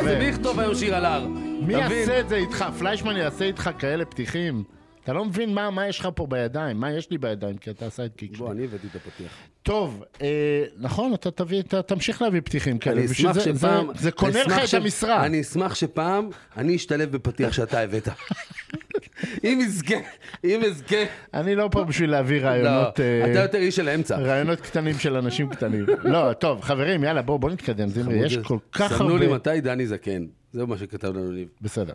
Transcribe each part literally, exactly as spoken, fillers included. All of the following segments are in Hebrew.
זה מי יכתוב היום שיר על הר? מי יעשה את זה איתך? פליישמן יעשה איתך כאלה פתיחים? אתה לא מבין מה, מה יש לך פה בידיים, מה יש לי בידיים, כי אתה עשה את קיק שלי. בוא, אני הבאתי את הפתיח. טוב, אה, נכון, אתה תביא, אתה תמשיך להביא פתיחים כאלה. אני אשמח זה, שפעם... זה, זה קונה לך ש... את המשרה. אני אשמח שפעם אני אשתלב בפתיח שאתה הבאת. אם יזכה, אם יזכה. אני לא פה בשביל להביא רעיונות... לא, אה, אתה יותר איש של האמצע. רעיונות קטנים של אנשים קטנים. לא, טוב, חברים, יאללה, בואו, בואו נתקדם. זמרי, יש כל כך הרבה... סמנו לי מתי דני זקן. זהו מה שכתב לנו ליב. בסדר.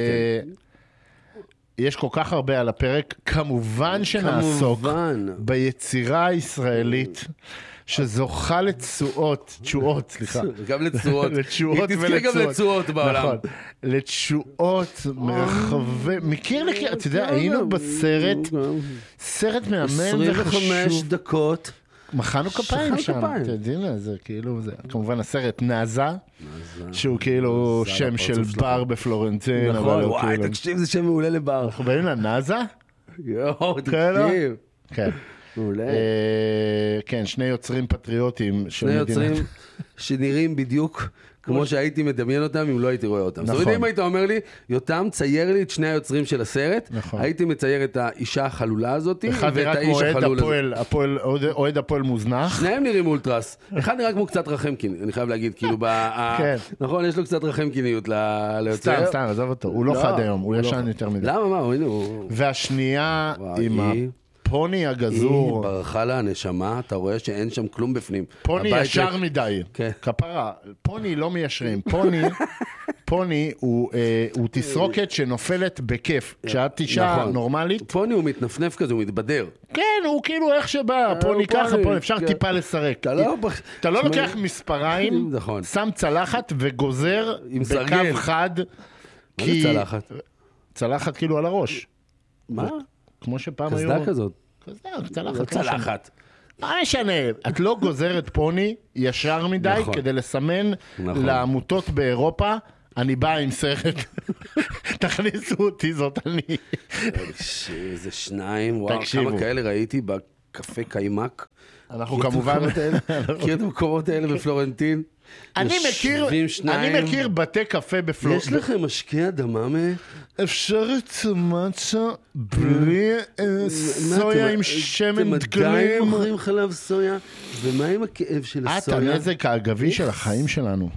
יש כל כך הרבה על הפרק, כמובן שנעסוק ביצירה הישראלית, שזוכה לתשואות, תשואות, סליחה. גם לתשואות. לתשואות ולתשואות. היא תזכיר גם לתשואות בעולם. נכון. לתשואות מרחבי, מכיר לכיר, אתה יודע, היינו בסרט, סרט מאמן וחשוב. עשרים וחמש דקות. מחאנו כפיים שם, אתה יודעים, זה כאילו, זה כמובן הסרט נאזה, שהוא כאילו שם של בר בפלורנטין. נכון, וואי, תקשיב, זה שם מעולה לבר. אנחנו באים לנאזה? יואו, תקשיב. כן. מעולה. כן, שני יוצרים פטריוטים. שני יוצרים שנראים בדיוק כמו שהייתי מדמיין אותם אם לא הייתי רואה אותם. זאת אומרת, אם היית אומר לי, יותם, צייר לי את שני היוצרים של הסרט, הייתי מצייר את האישה החלולה הזאת, ואת האיש החלול הזה. אוהד הפועל מוזנח. שניהם נראים אולטרס. אחד נראה כמו קצת רחמקין, אני חייב להגיד, כאילו, נכון, יש לו קצת רחמקיניות ליוצר. סתם, סתם, עזוב אותו, הוא לא חד היום, הוא ישן יותר מדי. למה, מה, הוא... והשנייה עם ה... פוני הגזור. היא ברחה לה הנשמה, אתה רואה שאין שם כלום בפנים. פוני ישר מדי. כפרה, פוני לא מיישרים. פוני, פוני הוא תסרוקת שנופלת בכיף. כשאת אישה נורמלית. פוני הוא מתנפנף כזה, הוא מתבדר. כן, הוא כאילו איך שבא. פוני ככה, פוני, אפשר טיפה לסרק. אתה לא לוקח מספריים, שם צלחת וגוזר בקו חד. מה זה צלחת? צלחת כאילו על הראש. מה? כמו שפעם היו... קסדה כזאת. קסדה, צלחת. צלחת. מה משנה? את לא גוזרת פוני ישר מדי כדי לסמן לעמותות באירופה, אני בא עם סרט. תכניסו אותי, זאת אני. איזה שניים, וואו, כמה כאלה ראיתי בקפה קיימק. אנחנו כמובן... מכיר את המקומות האלה בפלורנטין? אני מכיר, אני מכיר בתי קפה בפלורנטין. יש לכם משקיע דממה? אפשר את מצ'ה בלי סויה עם שמן דגלים? אתם עדיין מוכרים חלב סויה? ומה עם הכאב של הסויה? את הנזק האגבי של החיים שלנו.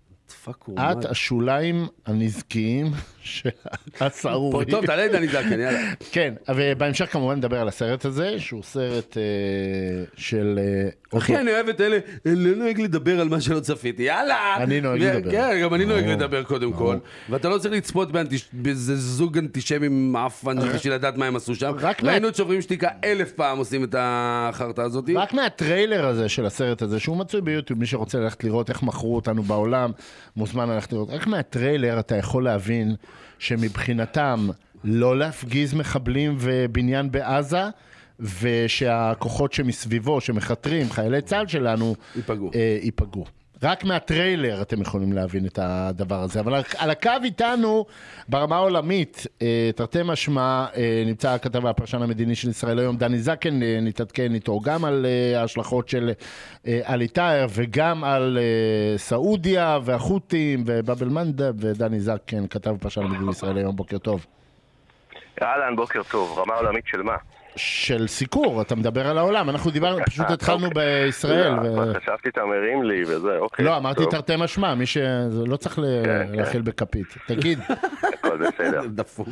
את השוליים הנזקיים של הסערורי. טוב, תעלה את דני זקן, יאללה. כן, ובהמשך כמובן נדבר על הסרט הזה, שהוא סרט של... אחי, אני אוהב את אלה, אני לא נוהג לדבר על מה שלא צפיתי, יאללה! אני נוהג לדבר. כן, גם אני נוהג לדבר קודם כל, ואתה לא צריך לצפות באיזה זוג אנטישמים מאפן, בשביל לדעת מה הם עשו שם. ראינו את שוברים שתיקה אלף פעם עושים את החרטה הזאת. רק מהטריילר הזה של הסרט הזה, שהוא מצוי ביוטיוב, מי שרוצה ללכת לראות איך מכרו אותנו בעולם, מוזמן ללכת לראות. רק מהטריילר אתה יכול להבין שמבחינתם לא להפגיז מחבלים ובניין בעזה, ושהכוחות שמסביבו, שמחתרים, חיילי צה"ל שלנו, ייפגעו. אה, ייפגעו. רק מהטריילר אתם יכולים להבין את הדבר הזה. אבל על הקו איתנו, ברמה העולמית, אה, תרתי משמע, אה, נמצא הכתב הפרשן המדיני של ישראל היום, דני זקן, אה, נתעדכן איתו גם על אה, ההשלכות של אה, עלי טאהר, וגם על אה, סעודיה והחות'ים ובאבל מנדב, ודני זקן, כתב הפרשן המדיני ישראל היום, בוקר טוב. אהלן, בוקר טוב. רמה עולמית של מה? של סיקור, אתה מדבר על העולם, אנחנו דיברנו, פשוט התחלנו בישראל. חשבתי אתה מרים לי וזה, אוקיי. לא, אמרתי תרתי משמע, מי שלא צריך להכיל בכפית. תגיד. הכל בסדר. דפוק.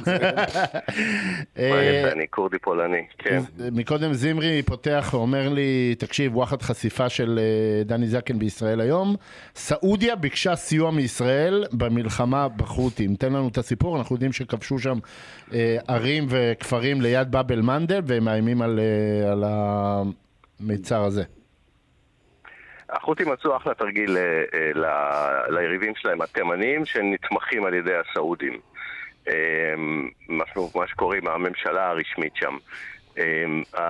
אני קורדי פולני, כן. מקודם זמרי פותח ואומר לי, תקשיב, וואחד חשיפה של דני זקן בישראל היום, סעודיה ביקשה סיוע מישראל במלחמה בחות'ים. תן לנו את הסיפור, אנחנו יודעים שכבשו שם ערים וכפרים ליד באבל מנדב, והם מאיימים על, על המיצר הזה. החות'ים מצאו אחלה תרגיל ל, ליריבים שלהם, התימנים, שנתמכים על ידי הסעודים. משהו, מה שקוראים הממשלה הרשמית שם.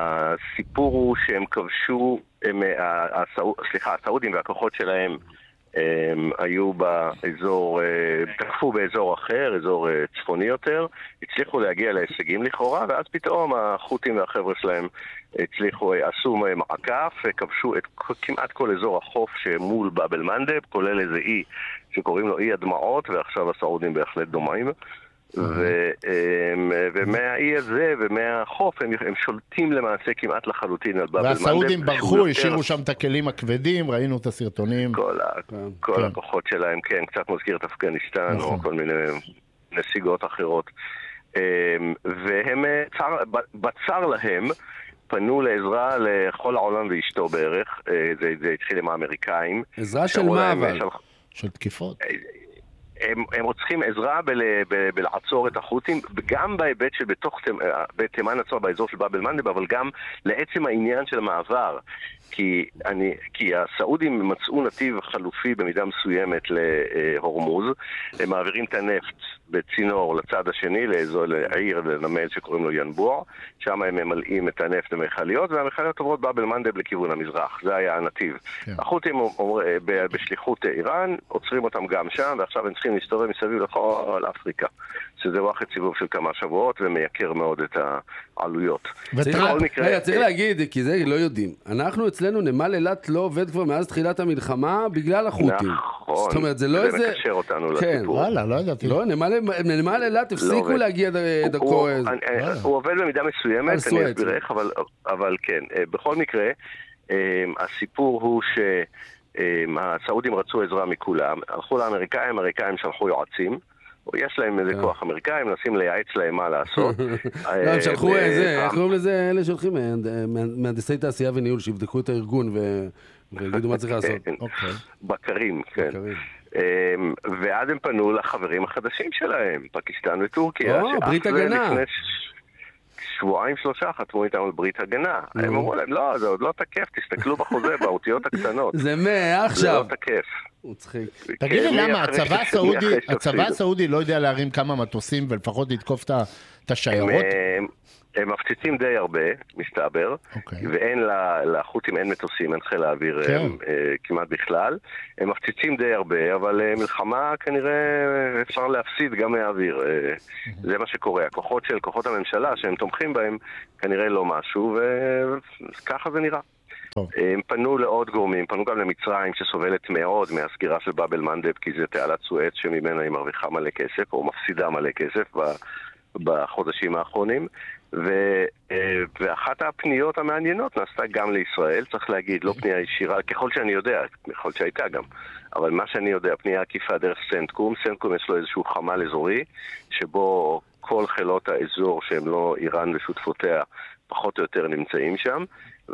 הסיפור הוא שהם כבשו, הם, הסעוד, סליחה, הסעודים והכוחות שלהם היו באזור, תקפו באזור אחר, אזור צפוני יותר, הצליחו להגיע להישגים לכאורה, ואז פתאום החות'ים והחבר'ה שלהם הצליחו, עשו מעקף, כבשו את כמעט כל אזור החוף שמול באב אל-מנדב, כולל איזה אי שקוראים לו אי הדמעות, ועכשיו הסעודים בהחלט דומעים. ומהאי הזה ומהחוף הם שולטים למעשה כמעט לחלוטין על באב אל-מנדב. והסעודים ברחו, השאירו שם את הכלים הכבדים, ראינו את הסרטונים. כל הכוחות שלהם, כן, קצת מזכיר את אפגניסטן או כל מיני נסיגות אחרות. והם, בצר להם, פנו לעזרה לכל העולם ואשתו בערך. זה התחיל עם האמריקאים. עזרה של מה אבל? של תקיפות. הם, הם רוצים עזרה בל, ב, בלעצור את החות'ים, גם בהיבט שבתוך תימן עצמה, באזור של באב אל-מנדב, אבל גם לעצם העניין של המעבר. כי, אני, כי הסעודים מצאו נתיב חלופי במידה מסוימת להורמוז, הם מעבירים את הנפט בצינור לצד השני, לאזור העיר, לנמל שקוראים לו ינבוע, שם הם ממלאים את הנפט במכליות, והמכליות עוברות באב אל-מנדב לכיוון המזרח. זה היה הנתיב. כן. החות'ים בשליחות איראן, עוצרים אותם גם שם, ועכשיו הם צריכים להסתובב מסביב לכל אפריקה, שזה ואחד סיבוב של כמה שבועות, ומייקר מאוד את העלויות. צריך להגיד, כי זה לא יודעים. אנחנו אצלנו, נמל אילת לא עובד כבר מאז תחילת המלחמה, בגלל החות'ים. נכון. זאת אומרת, זה לא איזה... זה מקשר אותנו לסיפור. וואלה, לא ידעתי. לא, נמל אילת הפסיקו להגיע דרכו... הוא עובד במידה מסוימת, אני אסביר איך, אבל כן. בכל מקרה, הסיפור הוא ש... הסעודים רצו עזרה מכולם, הלכו לאמריקאים, האמריקאים שלחו יועצים, יש להם איזה כוח אמריקאים, מנסים לייעץ להם מה לעשות. לא, הם שלחו איזה, איך קוראים לזה, אלה שהולכים, מהנדסי תעשייה וניהול, שיבדקו את הארגון ויגידו מה צריך לעשות. בקרים, כן. ואז הם פנו לחברים החדשים שלהם, פקיסטן וטורקיה. או, ברית הגנה. שבועיים שלושה חתמו איתם על ברית הגנה. הם אמרו להם, לא, זה עוד לא תקף, תסתכלו בחוזה, באותיות הקטנות. זה מה, עכשיו. זה לא תקף. הוא צחיק. תגיד לי למה, הצבא הסעודי לא יודע להרים כמה מטוסים ולפחות לתקוף את השיירות? הם מפציצים די הרבה, מסתבר, ואין לחות'ים אין מטוסים, אין חיל האוויר כמעט בכלל. הם מפציצים די הרבה, אבל מלחמה כנראה אפשר להפסיד גם מהאוויר. זה מה שקורה. הכוחות של כוחות הממשלה שהם תומכים בהם כנראה לא משהו, וככה זה נראה. הם פנו לעוד גורמים, פנו גם למצרים שסובלת מאוד מהסגירה של באב אל-מנדב, כי זה תעלת סואץ שממנה היא מרוויחה מלא כסף, או מפסידה מלא כסף בחודשים האחרונים. ו, ואחת הפניות המעניינות נעשתה גם לישראל, צריך להגיד, לא פנייה ישירה, ככל שאני יודע, ככל שהייתה גם, אבל מה שאני יודע, פנייה עקיפה דרך סנטקום, סנטקום יש לו איזשהו חמ"ל אזורי, שבו כל חילות האזור שהם לא איראן ושותפותיה, פחות או יותר נמצאים שם,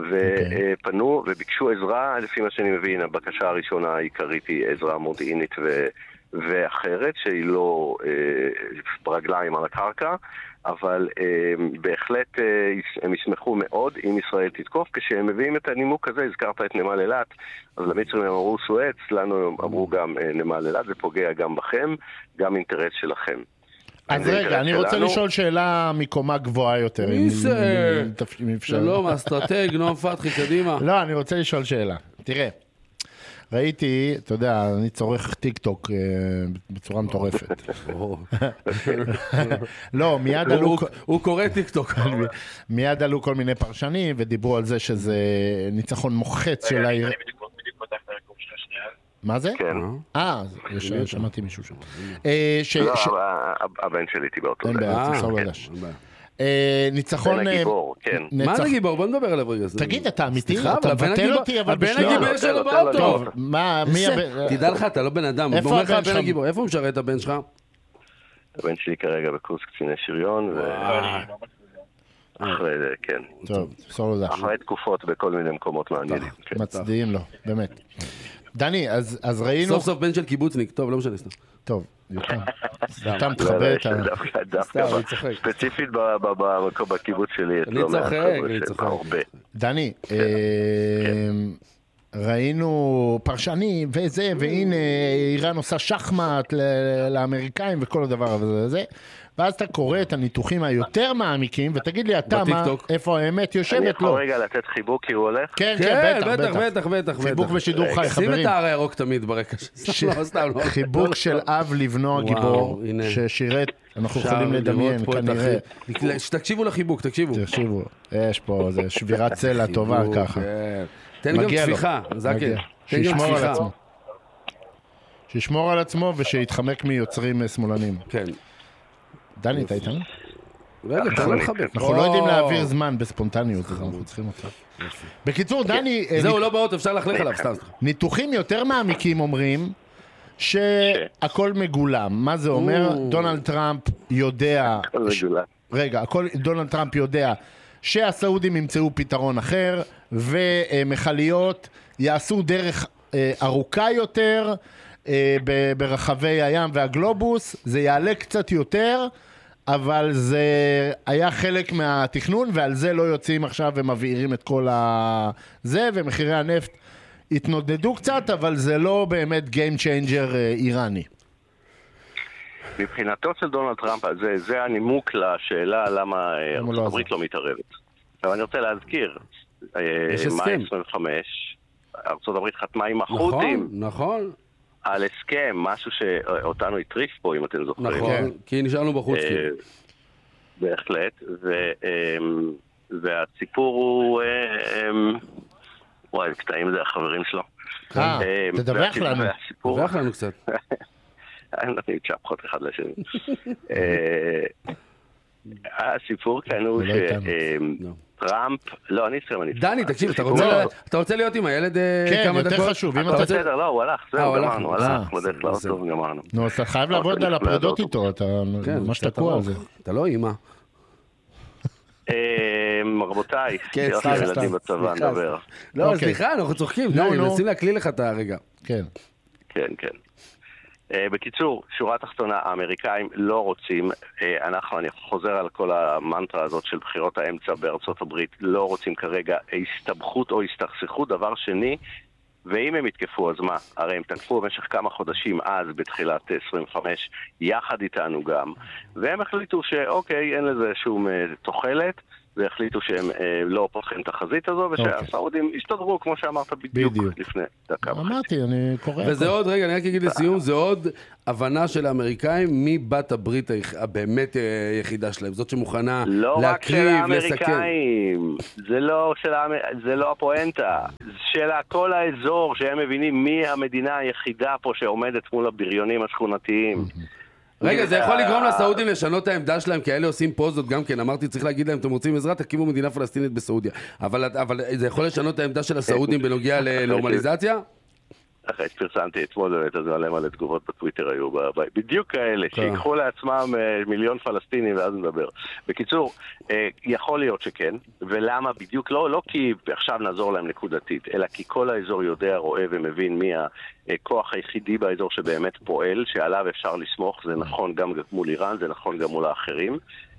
ופנו okay. וביקשו עזרה, לפי מה שאני מבין, הבקשה הראשונה העיקרית היא עזרה מודיעינית ו... ואחרת, שהיא לא אה, ברגליים על הקרקע, אבל אה, בהחלט אה, הם ישמחו מאוד אם ישראל תתקוף. כשהם מביאים את הנימוק הזה, הזכרת את נמל אילת, אז למצרים הם אמרו סואץ, לנו אמרו גם אה, נמל אילת, זה פוגע גם בכם, גם אינטרס שלכם. אז רגע, אני רוצה לשאול שאלה מקומה גבוהה יותר. מי זה? שלום, אסטרטג, נועם פתחי, קדימה. לא, אני רוצה לשאול שאלה. תראה. ראיתי, אתה יודע, אני צורך טיק טוק בצורה מטורפת. לא, מיד עלו... הוא קורא טיק טוק. מיד עלו כל מיני פרשנים ודיברו על זה שזה ניצחון מוחץ של העיר. מה זה? כן. אה, שמעתי מישהו שם. לא, הבן שלי איתי באותו. אין בעיה, תסור לדש. ניצחון... בן הגיבור, כן. מה זה גיבור? בוא נדבר עליו רגע. תגיד, אתה אמיתי? אתה מבטל אותי, אבל בשנייה. הבן הגיבור שלו באוטו. טוב, מה, מי הבן... תדע לך, אתה לא בן אדם. איפה הבן שלך? איפה הוא משרת הבן שלך? הבן שלי כרגע בקורס קציני שריון, ו... אחרי זה, כן. טוב, תסור לדש. אחרי תקופות בכל מיני מקומות מעניינים. מצדיעים לו, באמת. דני, אז ראינו... סוף סוף בן של קיבוצניק, טוב, לא משנה סתם. טוב, יותם. יותם תחבר את ה... דווקא ספציפית בקיבוץ שלי. אני צוחק, אני צוחק. דני, ראינו פרשנים וזה, והנה איראן עושה שחמט לאמריקאים וכל הדבר הזה, ואז אתה קורא את הניתוחים היותר מעמיקים, ותגיד לי אתה מה, איפה האמת יושבת לו. אני יכול רגע לתת חיבוק כי הוא הולך? כן, כן, בטח, בטח, בטח. חיבוק בשידור חי, חברים. שים את הער הירוק תמיד ברקע. חיבוק של אב לבנו הגיבור, ששירת, אנחנו יכולים לדמיין, כנראה. תקשיבו לחיבוק, תקשיבו. תקשיבו, יש פה שבירת צלע טובה ככה. תן גם צפיחה, זקן. שישמור על עצמו. שישמור על עצמו ושיתחמק מיוצרים שמאלנים. כן. דני, אתה איתנו? רגע, אתה לא לחבק. אנחנו לא יודעים להעביר זמן בספונטניות, אז אנחנו צריכים אותך. בקיצור, דני... זהו, לא באות, אפשר להחלך עליו, סתם. ניתוחים יותר מעמיקים אומרים שהכל מגולם. מה זה אומר? דונלד טראמפ יודע... רגע, דונלד טראמפ יודע שהסעודים ימצאו פתרון אחר, ומחליות יעשו דרך ארוכה יותר ברחבי הים והגלובוס, זה יעלה קצת יותר, אבל זה היה חלק מהתכנון, ועל זה לא יוצאים עכשיו ומבעירים את כל זה, ומחירי הנפט התנודדו קצת, אבל זה לא באמת game changer איראני. מבחינתו של דונלד טראמפ, זה, זה הנימוק לשאלה למה ארצות הברית לא מתערבת. אבל אני רוצה להזכיר, מאי עשרים וחמש, ארצות הברית חתמה עם החות'ים. נכון, נכון. על הסכם, משהו שאותנו הטריף פה, אם אתם זוכרים. נכון, כי נשארנו בחוץ. בהחלט, והסיפור הוא, וואי, קטעים זה החברים שלו. אה, תדווח לנו. תדווח לנו קצת. אני נותנים צ'פחות אחד לשני. הסיפור כאן הוא שטראמפ, לא, אני אסכם, אני... דני, תקשיב, אתה רוצה להיות עם הילד כמה דקות? כן, יותר חשוב. אתה בסדר, לא, הוא הלך, זהו, גמרנו, הלך, בדרך כלל טוב, גמרנו. נו, אז אתה חייב לעבוד על הפרדות איתו, אתה ממש תקוע על זה. אתה לא אימא. רבותיי, יש לי ילדים בצבא, נדבר. לא, סליחה, אנחנו צוחקים, דני, מנסים להקליל לך את הרגע. כן. כן, כן. בקיצור, שורה תחתונה, האמריקאים לא רוצים, אנחנו, אני חוזר על כל המנטרה הזאת של בחירות האמצע בארצות הברית, לא רוצים כרגע הסתבכות או הסתכסכות. דבר שני, ואם הם יתקפו, אז מה? הרי הם תקפו במשך כמה חודשים אז, בתחילת עשרים וחמש, יחד איתנו גם, והם החליטו שאוקיי, אין לזה שום תוחלת, והחליטו שהם אה, לא פותחים את החזית הזו, ושהסעודים השתדרו, כמו שאמרת, בדיוק, בדיוק. לפני דקה. אמרתי, אני קורא. וזה עוד, רגע, אני רק אגיד לסיום, זה עוד הבנה של האמריקאים, מי בת הברית הבאמת יחידה שלהם, זאת שמוכנה לא להקריב, לסכן. לא רק של האמריקאים, זה לא, של האמר... זה לא הפואנטה, של כל האזור שהם מבינים מי המדינה היחידה פה שעומדת מול הבריונים השכונתיים. רגע, זה יכול לגרום לסעודים לשנות את העמדה שלהם, כי אלה עושים פוזות גם כן, אמרתי, צריך להגיד להם, אתם רוצים עזרה, תקימו מדינה פלסטינית בסעודיה. אבל, אבל זה יכול לשנות את העמדה של הסעודים בנוגע לנורמליזציה? אחרי שפרסמתי אתמול, באמת, אז מלא מלא תגובות בטוויטר היו בדיוק כאלה, שיקחו לעצמם מיליון פלסטינים ואז נדבר. בקיצור, יכול להיות שכן, ולמה בדיוק לא? לא כי עכשיו נעזור להם נקודתית, אלא כי כל האזור יודע, רואה ומבין מי הכוח היחידי באזור שבאמת פועל, שעליו אפשר לסמוך, זה נכון גם מול איראן, זה נכון גם מול האחרים,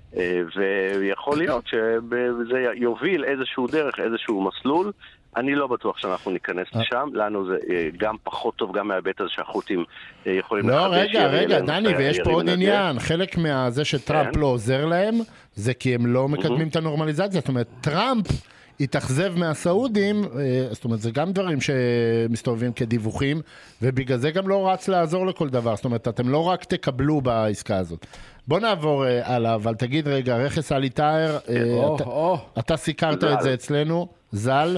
ויכול להיות שזה יוביל איזשהו דרך, איזשהו מסלול. אני לא בטוח שאנחנו ניכנס לשם, לנו זה גם פחות טוב, גם מההיבט הזה שהחות'ים יכולים לחדש. לא, רגע, רגע, דני, ויש פה עוד עניין, חלק מהזה שטראמפ לא עוזר להם, זה כי הם לא מקדמים את הנורמליזציה, זאת אומרת, טראמפ התאכזב מהסעודים, זאת אומרת, זה גם דברים שמסתובבים כדיווחים, ובגלל זה גם לא רץ לעזור לכל דבר, זאת אומרת, אתם לא רק תקבלו בעסקה הזאת. בוא נעבור הלאה, אבל תגיד רגע, רכס אלי טהר, אתה סיקרת את זה אצלנו, זל,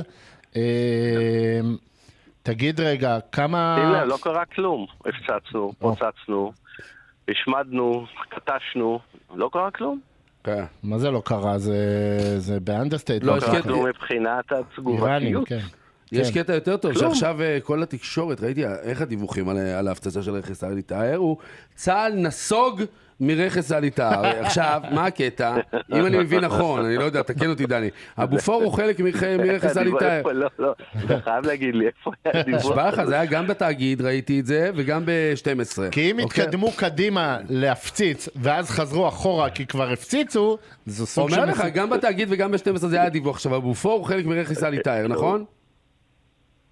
תגיד רגע, כמה... תראה, לא קרה כלום, הפצצנו, פוצצנו, השמדנו, קטשנו, לא קרה כלום. מה זה לא קרה? זה באנדרסטייט. לא קרה כלום מבחינת התגובתיות. יש קטע יותר טוב, שעכשיו כל התקשורת, ראיתי איך הדיווחים על ההפצצה של רכס אלי טהר, הוא צה"ל נסוג מרכס אלי טהר. עכשיו, מה הקטע? אם אני מבין נכון, אני לא יודע, תקן אותי דני, הבופור הוא חלק מרכס אלי טהר. לא, לא, אתה חייב להגיד לי איפה היה הדיווח. נשבע לך, זה היה גם בתאגיד, ראיתי את זה, וגם ב-שתים עשרה. כי אם התקדמו קדימה להפציץ, ואז חזרו אחורה כי כבר הפציצו, זו סוג של... אומר לך, גם בתאגיד וגם ב-שתים עשרה זה היה הדיווח. עכשיו, הבופור הוא חלק מרכס אלי טהר, נכון?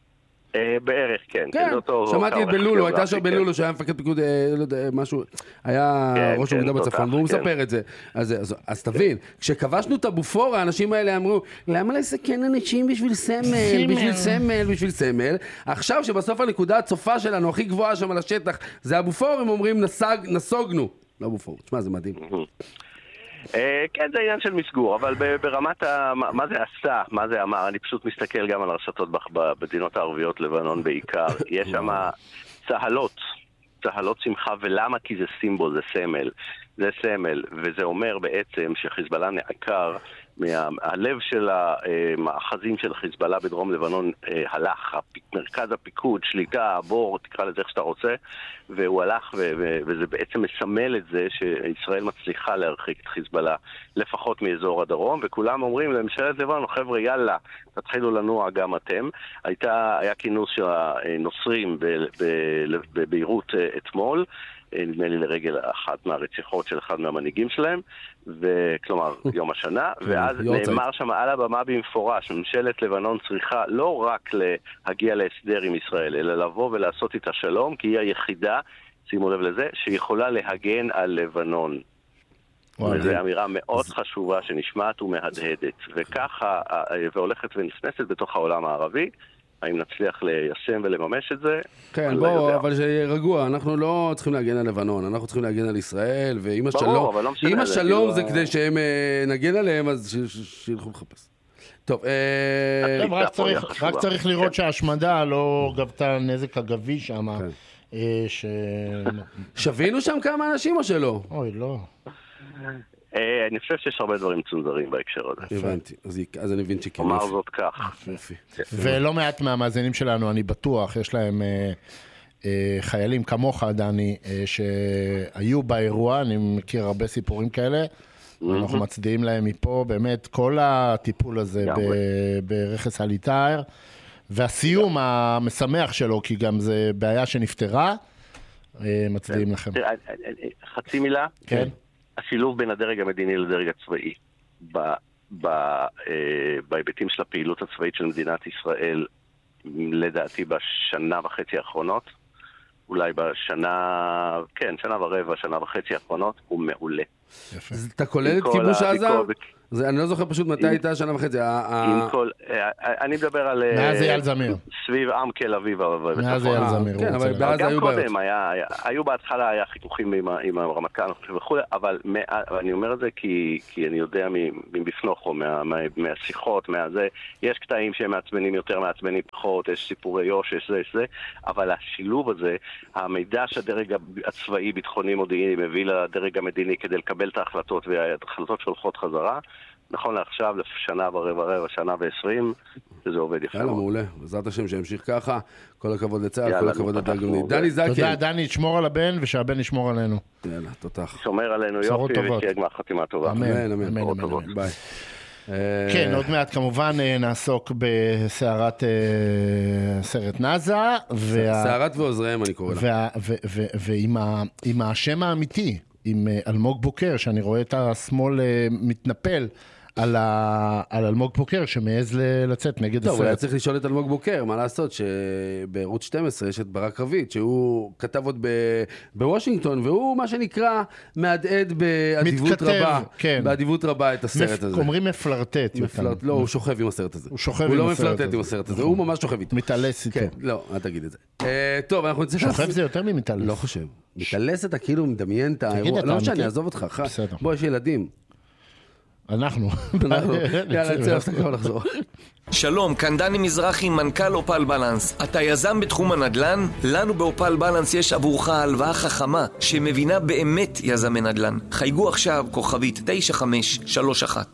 בערך, כן. כן, שמעתי את בלולו, הייתה שם בלולו שהיה מפקד פיקוד, לא יודע, משהו, היה ראש אוגדה בצפון, והוא מספר את זה. אז תבין, כשכבשנו את הבופור, האנשים האלה אמרו, למה לסכן אנשים בשביל סמל, בשביל סמל, בשביל סמל? עכשיו שבסוף הנקודה הצופה שלנו, הכי גבוהה שם על השטח, זה הבופור, הם אומרים, נסוגנו. לא בופור, תשמע, זה מדהים. כן, זה עניין של מסגור, אבל ברמת מה זה עשה, מה זה אמר, אני פשוט מסתכל גם על הרשתות במדינות הערביות, לבנון בעיקר, יש שם צהלות, צהלות שמחה, ולמה? כי זה סימבול, זה סמל, זה סמל, וזה אומר בעצם שחיזבאללה נעקר, מהלב של המאחזים של חיזבאללה בדרום לבנון הלך, מרכז הפיקוד, שליטה, בור, תקרא לזה איך שאתה רוצה, והוא הלך, וזה בעצם מסמל את זה שישראל מצליחה להרחיק את חיזבאללה לפחות מאזור הדרום, וכולם אומרים לממשלת לבנון, חבר'ה, יאללה, תתחילו לנוע גם אתם. הייתה, היה כינוס של הנוצרים בביירות אתמול, נדמה לי לרגל אחת מהרציחות של אחד מהמנהיגים שלהם, וכלומר יום השנה, ואז נאמר שם על הבמה במפורש, ממשלת לבנון צריכה לא רק להגיע להסדר עם ישראל, אלא לבוא ולעשות את השלום, כי היא היחידה, שימו לב לזה, שיכולה להגן על לבנון. וזו אמירה מאוד חשובה שנשמעת ומהדהדת, וככה, והולכת ונכנסת בתוך העולם הערבי, האם נצליח ליישם ולממש את זה? כן, בוא, אבל שיהיה רגוע, אנחנו לא צריכים להגן על לבנון, אנחנו צריכים להגן על ישראל, ואם השלום, אם השלום זה כדי שהם נגן עליהם, אז שילכו לחפש. טוב, רק צריך לראות שההשמדה לא גבתה נזק אגבי שם, שווינו שם כמה אנשים או שלא? אוי, לא. אני חושב שיש הרבה דברים צונזרים בהקשר הזה. הבנתי, אז אני מבין שכן. אומר זאת כך. ולא מעט מהמאזינים שלנו, אני בטוח, יש להם חיילים כמוך, דני, שהיו באירוע, אני מכיר הרבה סיפורים כאלה, אנחנו מצדיעים להם מפה, באמת, כל הטיפול הזה ברכס הליטאר, והסיום המשמח שלו, כי גם זה בעיה שנפטרה, מצדיעים לכם. חצי מילה? כן. השילוב בין הדרג המדיני לדרג הצבאי בהיבטים של הפעילות הצבאית של מדינת ישראל, לדעתי בשנה וחצי האחרונות, אולי בשנה, כן, שנה ורבע, שנה וחצי האחרונות, הוא מעולה. אתה כולל את כיבוש עזה? אני לא זוכר פשוט מתי הייתה שנה וחצי. אני מדבר על... מאז אייל זמיר. סביב עם קל אביב. מאז אייל זמיר. כן, אבל בעזה היו בעיות. גם קודם, היו בהתחלה, היה חיכוכים עם הרמטכ"ל וכו', אבל אני אומר את זה כי אני יודע מבפנוכו, מהשיחות, מהזה, יש קטעים שהם מעצבנים יותר, מעצבנים פחות, יש סיפורי יוש, יש זה, יש זה, אבל השילוב הזה, המידע שהדרג הצבאי, ביטחוני, מודיעיני, מביא לדרג המדיני כדי לקבל את ההחלטות, וההחלטות שהולכות חזרה, נכון לעכשיו, לשנה ורבע רבע, שנה ועשרים, זה עובד יפה. יאללה, מעולה. בעזרת השם שימשיך ככה. כל הכבוד לצה"ל, כל הכבוד לדרג המדיני. דני זקן. תודה, דני, תשמור על הבן ושהבן ישמור עלינו. יאללה, תותח. שומר עלינו יופי, ושיהיה גמר חתימה טובה. אמן, אמן, אמן. ביי. כן, עוד מעט כמובן נעסוק בסערת סרט נאזה. סערת ועוזריהם אני קורא לה. ועם השם האמיתי, עם אלמוג בוקר, שאני רואה את השמאל מתנפל על אלמוג בוקר שמעז לצאת נגד הסרט. טוב, אולי צריך לשאול את אלמוג בוקר, מה לעשות שבערוץ שתים עשרה יש את ברק רביד, שהוא כתב עוד בוושינגטון, והוא מה שנקרא מהדהד באדיבות רבה, באדיבות רבה את הסרט הזה. אומרים מפלרטט. לא, הוא שוכב עם הסרט הזה. הוא שוכב עם הסרט הזה. הוא לא מפלרטט עם הסרט הזה, הוא ממש שוכב איתו. מתעלס איתו. לא, אל תגיד את זה. טוב, אנחנו נצטרך... שוכב זה יותר ממתעלס. לא חושב. מתעלס אתה כאילו מדמיין את האירוע. לא שאני אעזוב אותך. בוא, יש ילדים. אנחנו. יאללה, נצא להפסקה ולחזור. שלום, כאן דני מזרחי, מנכ"ל אופל בלנס. אתה יזם בתחום הנדל"ן? לנו באופל בלנס יש עבורך הלוואה חכמה שמבינה באמת יזמי נדל"ן. חייגו עכשיו כוכבית תשע חמש שלוש אחת.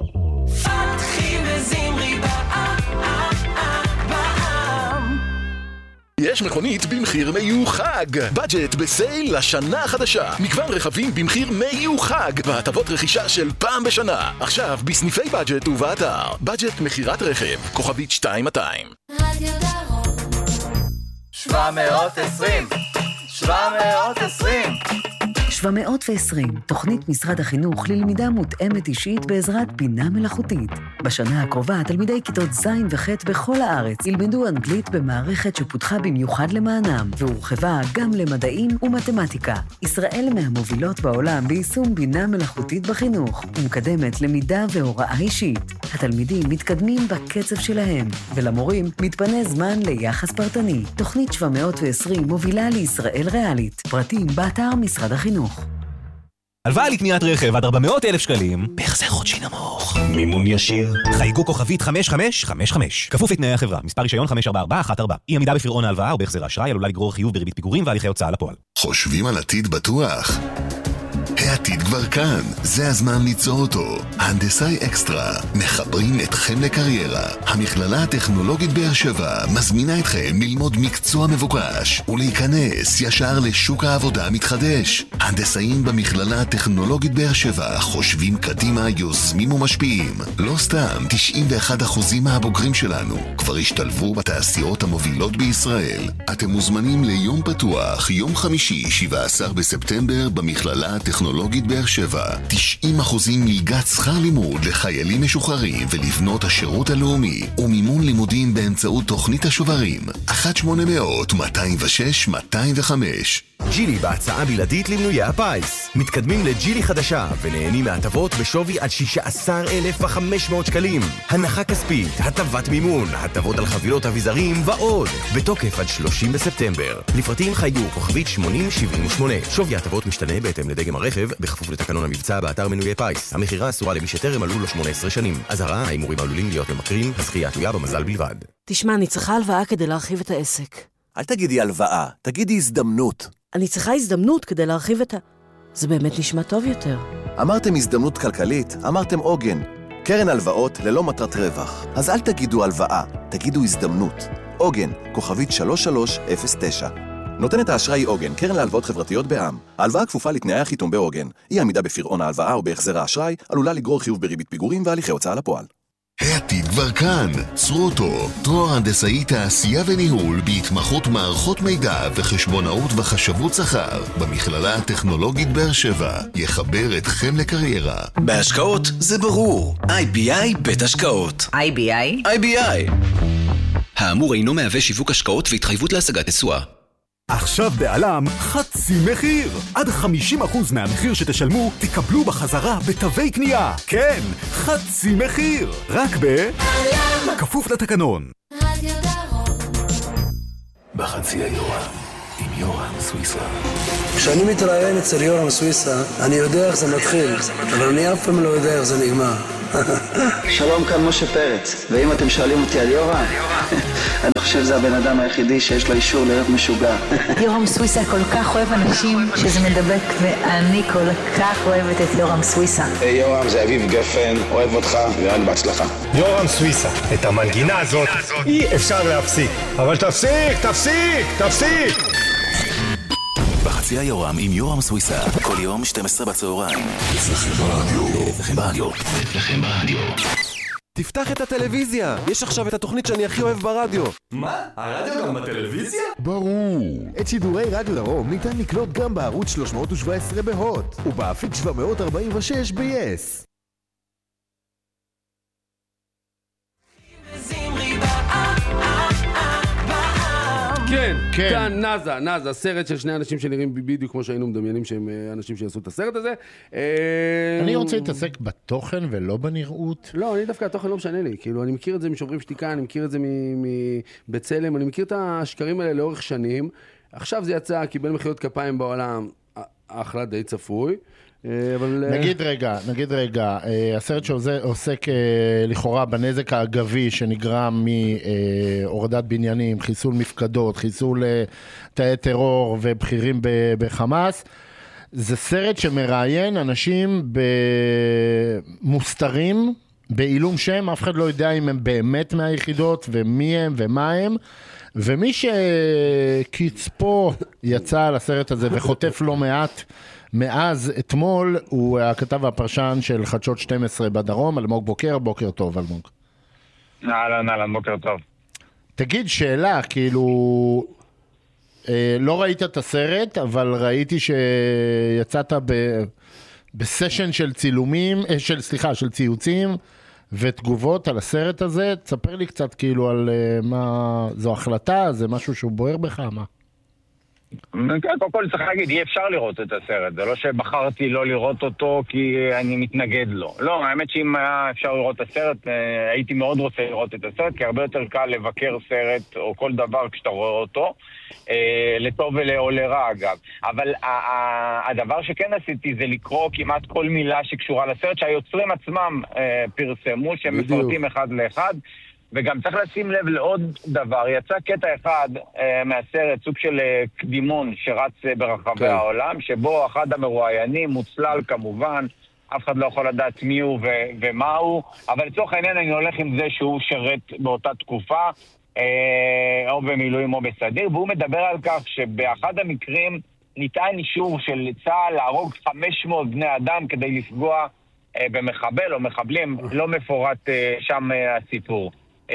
יש מכונית במחיר מיוחד. בדג'ט בסייל לשנה החדשה. מגוון רכבים במחיר מיוחד והטבות רכישה של פעם בשנה. עכשיו בסניפי בדג'ט ובאתר. בדג'ט מחירת רכב. כוכבית שתיים מאתיים. רדיו דרום שבע מאות עשרים שבע מאות עשרים שבע מאות ועשרים, תוכנית משרד החינוך ללמידה מותאמת אישית בעזרת בינה מלאכותית. בשנה הקרובה, תלמידי כיתות ז' וח' בכל הארץ ילמדו אנגלית במערכת שפותחה במיוחד למענם, והורחבה גם למדעים ומתמטיקה. ישראל מהמובילות בעולם ביישום בינה מלאכותית בחינוך, ומקדמת למידה והוראה אישית. התלמידים מתקדמים בקצב שלהם, ולמורים מתפנה זמן ליחס פרטני. תוכנית שבע מאות ועשרים מובילה לישראל ריאלית. פרטים באתר משרד החינוך. הלוואה לקניית רכב עד ארבע מאות אלף שקלים, בהחזר חודשי נמוך. מימון ישיר. חייגו כוכבית חמש חמש חמש חמש. כפוף לתנאי החברה. מספר רישיון חמש ארבע ארבע אחת ארבע. אי עמידה בפירעון ההלוואה או בהחזר האשראי עלולה לגרור חיוב בריבית פיגורים והליכי הוצאה לפועל. חושבים על עתיד בטוח? העתיד כבר כאן, זה הזמן ליצור אותו. הנדסאי אקסטרה, מחברים אתכם לקריירה. המכללה הטכנולוגית באר שבע מזמינה אתכם ללמוד מקצוע מבוקש ולהיכנס ישר לשוק העבודה המתחדש. הנדסאים במכללה הטכנולוגית באר שבע חושבים קדימה, יוזמים ומשפיעים. לא סתם, תשעים ואחד אחוז מהבוגרים שלנו כבר השתלבו בתעשיות המובילות בישראל. אתם מוזמנים ליום פתוח, יום חמישי, שבעה עשר בספטמבר במכללה הטכנולוגית טכנולוגית באר שבע, תשעים אחוזים מלגת שכר לימוד לחיילים משוחררים ולבנות השירות הלאומי, ומימון לימודים באמצעות תוכנית השוברים, אחת שמונה אפס אפס מאתיים ושש מאתיים וחמש. ג'ילי בהצעה בלעדית למנויי הפיס. מתקדמים לג'ילי חדשה ונהנים מהטבות בשווי עד שישה עשר אלף וחמש מאות שקלים. הנחה כספית, הטבת מימון, הטבות על חבילות אביזרים ועוד. בתוקף עד שלושים בספטמבר. לפרטים חייגו כוכבית שמונים שבעים ושמונה. שווי הטבות משתנה בהתאם לדגם הרכב, בכפוף לתקנון המבצע באתר מנויי פיס. המחירה אסורה למי שטרם מלאו לו שמונה עשרה שנים. אזהרה, ההימורים עלולים להיות ממכרים, הזכייה תלויה במזל בלבד. תשמע, אני צריכה הלוואה כדי להרחיב את העסק. אל תגידי הלוואה, תגידי הזדמנות. אני צריכה הזדמנות כדי להרחיב את ה... זה באמת נשמע טוב יותר. אמרתם הזדמנות כלכלית, אמרתם עוגן. קרן הלוואות ללא מטרת רווח. אז אל תגידו הלוואה, תגידו הזדמנות. עוגן, כוכבית שלוש שלוש אפס תשע. נותנת האשראי עוגן, קרן להלוואות חברתיות בע"מ. ההלוואה כפופה לתנאי החיתום בעוגן. אי עמידה בפירעון ההלוואה או בהחזר האשראי עלולה לגרור חיוב בריבית פיגורים והליכי הוצאה לפועל. העתיד כבר כאן, צרו אותו. תואר הנדסאי תעשייה וניהול בהתמחות מערכות מידע וחשבונאות וחשבות שכר במכללה הטכנולוגית באר שבע יחבר אתכם לקריירה. בהשקעות זה ברור. איי בי איי בית השקעות. איי בי איי? איי בי איי. האמור אינו מהווה שיווק השקעות והתחייבות להשגת תשואה. עכשיו בעלם חצי מחיר. עד חמישים אחוז מהמחיר שתשלמו תקבלו בחזרה בתווי קנייה. כן, חצי מחיר. רק בעלם. כפוף לתקנון. בחצי היורם עם יורם סוויסה. כשאני מתראיין אצל יורם סוויסה, אני יודע איך זה מתחיל, אבל אני אף פעם לא יודע איך זה נגמר. שלום, כאן משה פרץ, ואם אתם שואלים אותי על יורם, אני חושב שזה הבן אדם היחידי שיש לו אישור להיות משוגע. יורם סוויסה כל כך אוהב אנשים שזה מדבק, ואני כל כך אוהבת את יורם סוויסה. היי יורם, זה אביב גפן, אוהב אותך ורק בהצלחה. יורם סוויסה, את המנגינה הזאת אי אפשר להפסיק, אבל תפסיק, תפסיק, תפסיק! בחצי היורם עם יורם סוויסה, כל יום שתים עשרה בצהריים. אצלכם ברדיו. אצלכם ברדיו. אצלכם ברדיו. תפתח את הטלוויזיה, יש עכשיו את התוכנית שאני הכי אוהב ברדיו. מה? הרדיו גם בטלוויזיה? ברור. את שידורי רדיו דרום ניתן לקלוט גם בערוץ שלוש מאות שבע עשרה בהוט, ובאפיק שבע מאות ארבעים ושש ב-יס. כן, כן, כאן נאזה, נאזה, סרט של שני אנשים שנראים בדיוק כמו שהיינו מדמיינים שהם אנשים שיעשו את הסרט הזה. אני רוצה להתעסק בתוכן ולא בנראות. לא, אני דווקא התוכן לא משנה לי, כאילו אני מכיר את זה משוברים שתיקה, אני מכיר את זה מבצלם, אני מכיר את השקרים האלה לאורך שנים. עכשיו זה יצא, קיבל מחיאות כפיים בעולם, אחלה די צפוי. אבל... נגיד רגע, נגיד רגע, הסרט שעוסק לכאורה בנזק האגבי שנגרם מהורדת בניינים, חיסול מפקדות, חיסול תאי טרור ובכירים בחמאס, זה סרט שמראיין אנשים במוסתרים, בעילום שם, אף אחד לא יודע אם הם באמת מהיחידות ומי הם ומה הם, ומי שקצפו יצא על הסרט הזה וחוטף לא מעט מאז אתמול, הוא הכתב והפרשן של חדשות שתים עשרה בדרום, אלמוג בוקר. בוקר טוב, אלמוג. אהלן, אהלן, בוקר טוב. תגיד שאלה, כאילו, לא ראית את הסרט, אבל ראיתי שיצאת בסשן של צילומים, של, סליחה, של ציוצים ותגובות על הסרט הזה. תספר לי קצת כאילו על מה, זו החלטה, זה משהו שהוא בוער בך, מה? קודם כל צריך להגיד, אי אפשר לראות את הסרט, זה לא שבחרתי לא לראות אותו כי אני מתנגד לו. לא, האמת שאם היה אפשר לראות את הסרט, הייתי מאוד רוצה לראות את הסרט, כי הרבה יותר קל לבקר סרט או כל דבר כשאתה רואה אותו, לטוב או לרע אגב. אבל הדבר שכן עשיתי זה לקרוא כמעט כל מילה שקשורה לסרט, שהיוצרים עצמם פרסמו, שהם מפרטים אחד לאחד, וגם צריך לשים לב לעוד דבר, יצא קטע אחד אה, מהסרט, סוג של אה, קדימון שרץ אה, ברחבי כן. העולם, שבו אחד המרואיינים מוצלל כמובן, אף אחד לא יכול לדעת מי הוא ו- ומה הוא, אבל לצורך העניין אני הולך עם זה שהוא שרת באותה תקופה, אה, או במילואים או בסדיר, והוא מדבר על כך שבאחד המקרים ניתן אישור של צה"ל להרוג חמש מאות בני אדם כדי לפגוע אה, במחבל או מחבלים, לא מפורט אה, שם אה, הסיפור.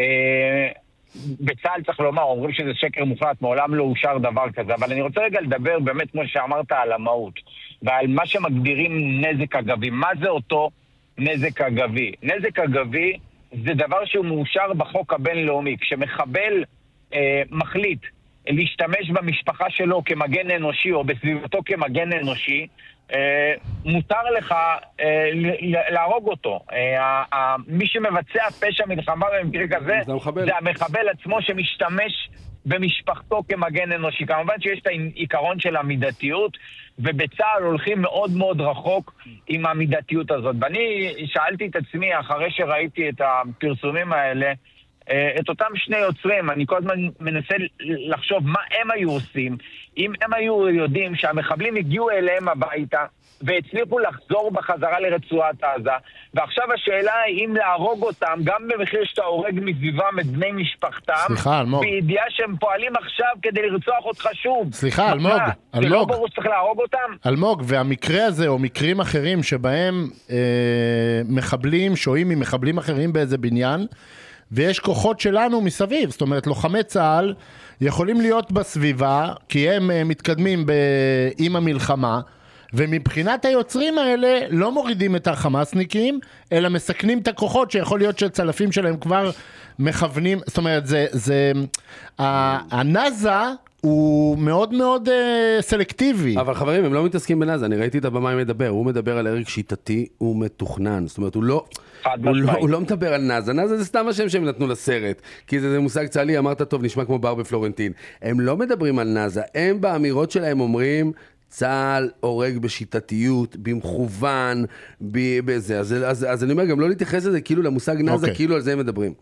בצה"ל צריך לומר, אומרים שזה שקר מוחלט, מעולם לא אושר דבר כזה, אבל אני רוצה רגע לדבר באמת כמו שאמרת על המהות ועל מה שמגדירים נזק אגבי. מה זה אותו נזק אגבי? נזק אגבי זה דבר שהוא מאושר בחוק הבינלאומי. כשמחבל אה, מחליט להשתמש במשפחה שלו כמגן אנושי או בסביבתו כמגן אנושי, אה, מותר לך אה, להרוג אותו. אה, אה, מי שמבצע פשע מלחמה במקרה כזה זה, זה המחבל עצמו שמשתמש במשפחתו כמגן אנושי. כמובן שיש את העיקרון של המידתיות, ובצה"ל הולכים מאוד מאוד רחוק עם המידתיות הזאת. ואני שאלתי את עצמי אחרי שראיתי את הפרסומים האלה, את אותם שני יוצרים, אני כל הזמן מנסה לחשוב מה הם היו עושים, אם הם היו יודעים שהמחבלים הגיעו אליהם הביתה והצליחו לחזור בחזרה לרצועת עזה, ועכשיו השאלה היא אם להרוג אותם גם במחיר שאתה הורג מסביבם את בני משפחתם, סליחה, אלמוג, בידיעה שהם פועלים עכשיו כדי לרצוח אותך שוב. סליחה, אלמוג, אלמוג, זה לא ברור שצריך להרוג אותם? אלמוג, והמקרה הזה או מקרים אחרים שבהם אה, מחבלים שוהים ממחבלים אחרים באיזה בניין, ויש כוחות שלנו מסביב, זאת אומרת, לוחמי צה"ל יכולים להיות בסביבה, כי הם מתקדמים עם המלחמה, ומבחינת היוצרים האלה לא מורידים את החמאסניקים, אלא מסכנים את הכוחות שיכול להיות שהצלפים שלהם כבר מכוונים, זאת אומרת, זה, זה, הנאזה הוא מאוד מאוד uh, סלקטיבי. אבל חברים, הם לא מתעסקים בנאזה, אני ראיתי את הבמה מדבר, הוא מדבר על הרג שיטתי, הוא מתוכנן, זאת אומרת, הוא לא... הוא לא, הוא לא מדבר על נאזה, נאזה זה סתם השם שהם נתנו לסרט, כי זה, זה מושג צהלי, אמרת טוב, נשמע כמו בר בפלורנטין. הם לא מדברים על נאזה, הם באמירות שלהם אומרים, צה"ל הורג בשיטתיות, במכוון, בזה. אז, אז, אז אני אומר, גם לא להתייחס לזה כאילו למושג נאזה, okay. כאילו על זה הם מדברים.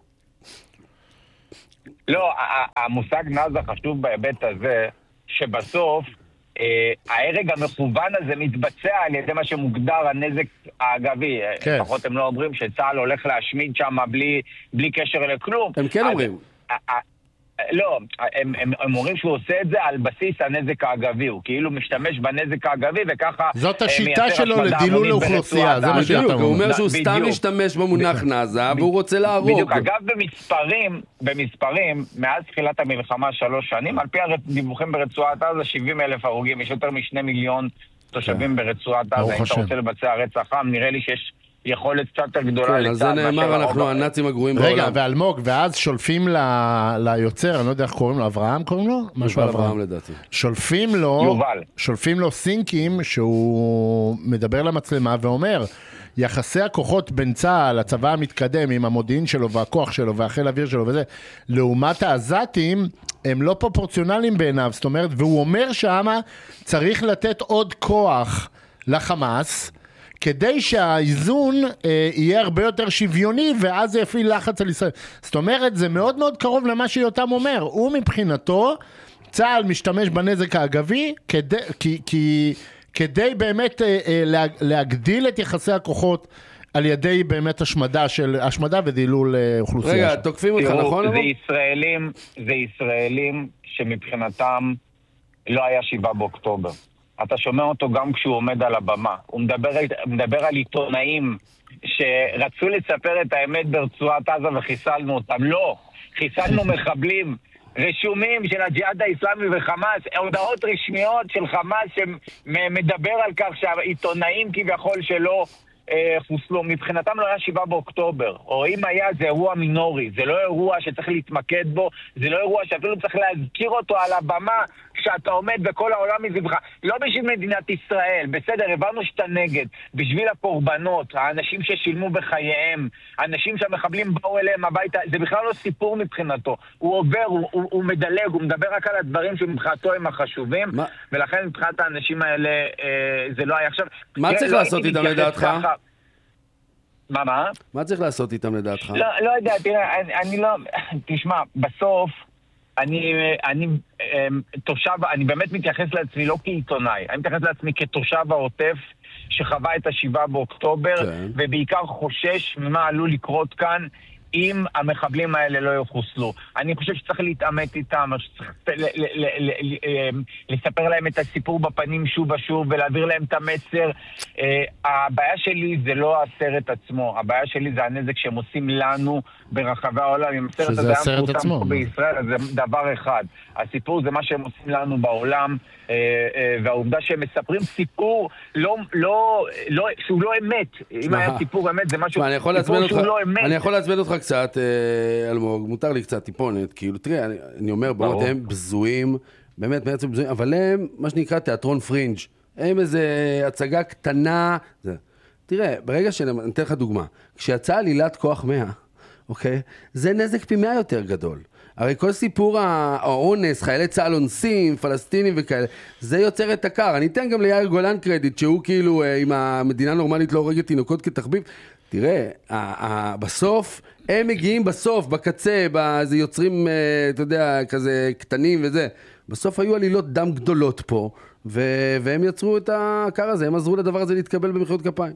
לא, המושג נאזה חשוב בהיבט הזה, שבסוף, ההרג המכוון הזה מתבצע על ידי מה שמוגדר הנזק האגבי. לפחות הם לא אומרים שצה"ל הולך להשמיד שם בלי קשר לכלום. הם כן אומרים. לא, הם, הם, הם אומרים שהוא עושה את זה על בסיס הנזק האגבי, הוא כאילו משתמש בנזק האגבי וככה... זאת השיטה שלו לדילול לאוכלוסייה, זה מה שאתה אומר. הוא אומר שהוא סתם משתמש במונח נאזה והוא רוצה להרוג. בדיוק, אגב במספרים, במספרים, מאז תחילת המלחמה שלוש שנים, על פי הדיווחים ברצועת עזה, שבעים אלף הרוגים, יש יותר משני מיליון תושבים ברצועת עזה, אם אתה רוצה לבצע רצח עם, נראה לי שיש... יכולת קצת יותר גדולה. כן, אז זה נאמר, אנחנו הנאצים הגרועים בעולם. רגע, ואלמוג, ואז שולפים ליוצר, אני לא יודע איך קוראים לו, אברהם קוראים לו? משהו אברהם לדעתי. שולפים לו, יובל. שולפים לו סינקים, שהוא מדבר למצלמה ואומר, יחסי הכוחות בין צה"ל, הצבא המתקדם עם המודיעין שלו והכוח שלו והחיל האוויר שלו וזה, לעומת העזתים, הם לא פרופורציונליים בעיניו, זאת אומרת, והוא אומר שמה צריך לתת עוד כוח לחמאס, כדי שהאיזון אה, יהיה הרבה יותר שוויוני, ואז זה יפעיל לחץ על ישראל. זאת אומרת, זה מאוד מאוד קרוב למה שיותם אומר. הוא מבחינתו, צה"ל משתמש בנזק האגבי, כדי, כי, כי, כדי באמת אה, אה, להגדיל את יחסי הכוחות, על ידי באמת השמדה של, השמדה ודילול אה, אוכלוסייה. רגע, שם. תוקפים אותך, נכון? זה ישראלים, זה ישראלים שמבחינתם לא היה שבעה באוקטובר. אתה שומע אותו גם כשהוא עומד על הבמה. הוא מדבר, מדבר על עיתונאים שרצו לספר את האמת ברצועת עזה וחיסלנו אותם. לא, חיסלנו מחבלים רשומים של הג'יהאד האסלאמי וחמאס, הודעות רשמיות של חמאס שמדבר על כך שהעיתונאים כביכול שלא חוסלו, מבחינתם לא היה שבעה באוקטובר, או אם היה זה אירוע מינורי, זה לא אירוע שצריך להתמקד בו, זה לא אירוע שאפילו צריך להזכיר אותו על הבמה כשאתה עומד בכל העולם מסביבך, לא בשביל מדינת ישראל, בסדר, הבנו שאתה נגד, בשביל הקורבנות, האנשים ששילמו בחייהם, האנשים שהמחבלים באו אליהם הביתה, זה בכלל לא סיפור מבחינתו, הוא עובר, הוא, הוא, הוא מדלג, הוא מדבר רק על הדברים שמבחינתו הם החשובים, מה? ולכן מבחינת האנשים האלה אה, זה לא היה. עכשיו, מה צריך לא לעשות איתם לדעתך? ככה, מה, מה? מה צריך לעשות איתם לדעתך? לא, לא יודע, תראה, אני, אני לא, תשמע, בסוף, אני, אני תושב, אני באמת מתייחס לעצמי לא כעיתונאי, אני מתייחס לעצמי כתושב העוטף שחווה את השבעה באוקטובר, כן. ובעיקר חושש ממה עלול לקרות כאן אם המחבלים האלה לא יחוסלו. אני חושב שצריך להתאמת איתם, שצריך לספר להם את הסיפור בפנים שוב ושוב ולהעביר להם את המסר. הבעיה שלי זה לא הסרט עצמו, הבעיה שלי זה הנזק שהם עושים לנו ברחבי העולם. אם הסרט הזה היה מפורסם פה בישראל, אז זה דבר אחד. הסיפור זה מה שהם עושים לנו בעולם, והעובדה שהם מספרים סיפור לא, לא, לא, שהוא לא אמת. אם היה סיפור אמת, זה משהו, סיפור שהוא לא אמת. אני יכול להצבן אותך קצת, אלמוג, מותר לי קצת טיפונת, כאילו, תראה, אני, אני אומר, באמת, הם בזויים, באמת, בעצם בזויים, אבל הם, מה שנקרא, תיאטרון פרינג', הם איזה הצגה קטנה, זה. תראה, ברגע שאני אתן לך דוגמה, כשיצא עלילת כוח מאה, אוקיי, זה נזק פי מאה יותר גדול. הרי כל סיפור האונס, חיילי צהל אונסים, פלסטינים וכאלה, זה יוצר את הקר. אני אתן גם ליאיר גולן קרדיט, שהוא כאילו, אם המדינה נורמלית לא הורגת תינוקות כתחביב, תראה, בסוף, הם מגיעים בסוף, בקצה, זה יוצרים, אתה יודע, כזה קטנים וזה. בסוף היו עלילות דם גדולות פה, והם יצרו את הקר הזה, הם עזרו לדבר הזה להתקבל במחיאות כפיים.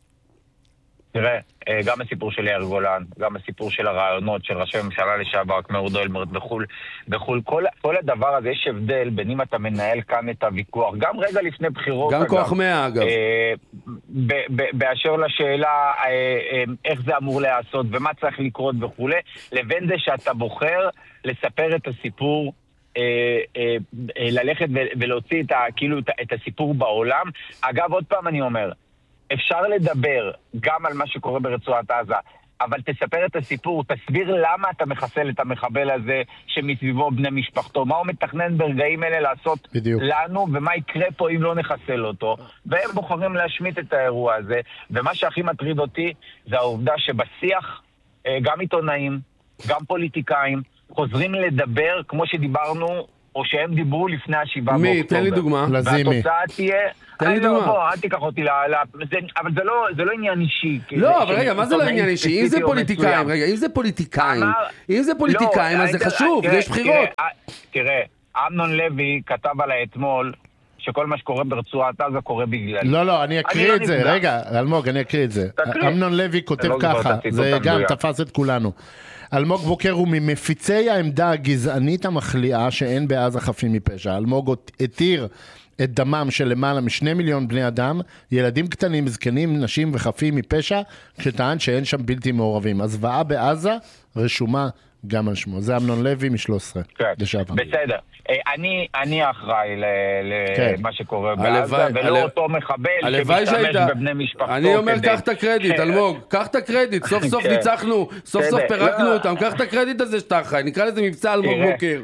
תראה, גם הסיפור של יאיר גולן, גם הסיפור של הרעיונות של ראשי הממשלה לשעבר, כמו אהוד אולמרט בחול, בחול, כל, כל הדבר הזה יש הבדל בין אם אתה מנהל כאן את הוויכוח, גם רגע לפני בחירות, גם כוח מאה אגב. אה, ב, ב, באשר לשאלה אה, אה, איך זה אמור לעשות ומה צריך לקרות וכו', לבין זה שאתה בוחר לספר את הסיפור, אה, אה, אה, ללכת ולהוציא את, ה, כאילו, את הסיפור בעולם. אגב, עוד פעם אני אומר, אפשר לדבר גם על מה שקורה ברצועת עזה, אבל תספר את הסיפור, תסביר למה אתה מחסל את המחבל הזה שמסביבו בני משפחתו, מה הוא מתכנן ברגעים אלה לעשות בדיוק. לנו, ומה יקרה פה אם לא נחסל אותו, והם בוחרים להשמיט את האירוע הזה, ומה שהכי מטריד אותי זה העובדה שבשיח גם עיתונאים, גם פוליטיקאים, חוזרים לדבר כמו שדיברנו, או שהם דיברו לפני השבעה באוקטובר. מי? תן לי דוגמה. והתוצאה תהיה... תן לי דוגמה. בוא, אל תיקח אותי ל... אבל זה לא עניין אישי. לא, אבל רגע, מה זה לא עניין אישי? אם זה פוליטיקאים, רגע, אם זה פוליטיקאים, אם זה פוליטיקאים, אז זה חשוב, יש בחירות. תראה, אמנון לוי כתב עליי אתמול, שכל מה שקורה ברצועת עזה קורה בגלל. לא, לא, אני אקריא את זה, רגע, אלמוג, אני אקריא את זה. אמנון לוי כותב ככה, זה גם תפס את כולנו. אלמוג בוקר הוא ממפיצי העמדה הגזענית המחליאה שאין בעזה חפים מפשע. אלמוג התיר את דמם של למעלה משני מיליון בני אדם, ילדים קטנים, זקנים, נשים וחפים מפשע, כשטען שאין שם בלתי מעורבים. הזוועה בעזה רשומה גם על שמו. זה אמנון לוי מ-שלוש עשרה. כן, בסדר. אני, אני אחראי למה שקורה בעזה, ולא אותו מחבל שמשתמש בבני משפחתו. אני אומר, קח את הקרדיט, אלמוג, קח את הקרדיט, סוף סוף ניצחנו, סוף סוף פירקנו אותם, קח את הקרדיט הזה שאתה אחראי, נקרא לזה מבצע אלמוג בוקר.